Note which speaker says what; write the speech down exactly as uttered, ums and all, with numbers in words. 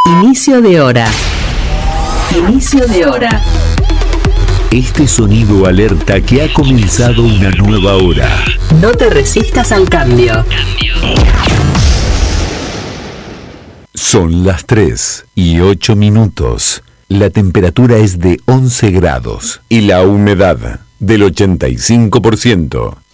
Speaker 1: Inicio de hora. Inicio de hora.
Speaker 2: Este sonido alerta que ha comenzado una nueva hora.
Speaker 1: No te resistas al cambio.
Speaker 2: Son las tres y ocho minutos. La temperatura es de once grados y la humedad del ochenta y cinco por ciento.